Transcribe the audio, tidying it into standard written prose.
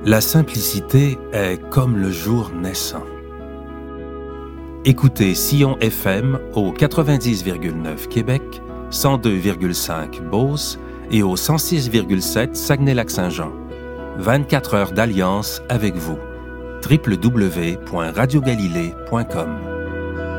La simplicité est comme le jour naissant. Écoutez Sillon FM au 90,9 Québec, 102,5 Beauce et au 106,7 Saguenay-Lac-Saint-Jean. 24 heures d'alliance avec vous. www.radiogalilée.com